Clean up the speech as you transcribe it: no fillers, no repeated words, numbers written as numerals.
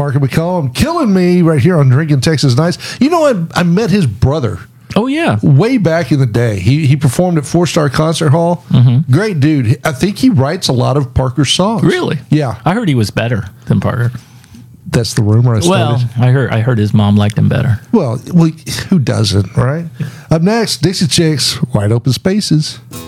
Parker McCollum killing me right here on Drinking Texas Nights. You know, I met his brother. Oh, yeah. Way back in the day. He performed at 4-Star Concert Hall. Mm-hmm. Great dude. I think he writes a lot of Parker's songs. Really? Yeah. I heard he was better than Parker. That's the rumor I started. Well, I heard his mom liked him better. Well, who doesn't, right? Up next, Dixie Chicks, Wide Open Spaces.